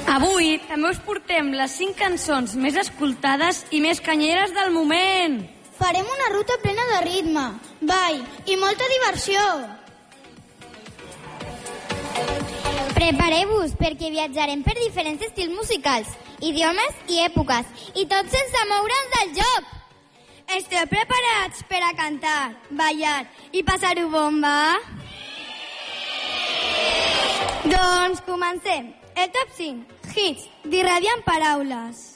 Avui també us portem les 5 cançons més escoltades i més canyeres del moment. Farem una ruta plena de ritme, ball i molta diversió. Prepareu-vos perquè viatjarem per diferents estils musicals, idiomes i èpoques, i tots sense moure'ns del joc. Esteu preparats per a cantar, ballar i passar-ho bomba? Doncs comencem. El top 5 hits d'Irradiant Paraules.